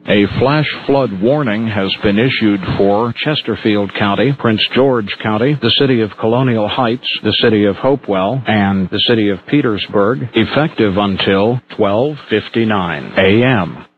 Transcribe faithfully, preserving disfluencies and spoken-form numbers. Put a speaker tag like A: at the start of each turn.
A: A flash flood warning has been issued for Chesterfield County, Prince George County, the city of Colonial Heights, the city of Hopewell, and the city of Petersburg, effective until twelve fifty-nine a m